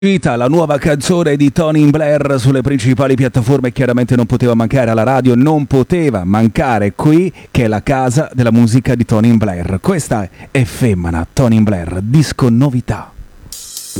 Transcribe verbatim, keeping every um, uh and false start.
Vita, la nuova canzone di Tony Blair sulle principali piattaforme, chiaramente non poteva mancare alla radio, non poteva mancare qui, che è la casa della musica di Tony Blair. Questa è Femmina, Tony Blair, disco novità.